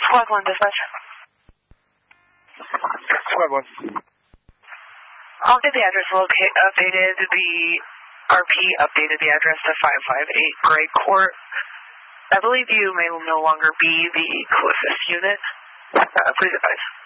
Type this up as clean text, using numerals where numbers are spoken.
Squad 1, dispatch. Squad 1. I'll get the address updated. The RP updated the address to 558 Gray Court. I believe you may no longer be the closest unit. Please advise.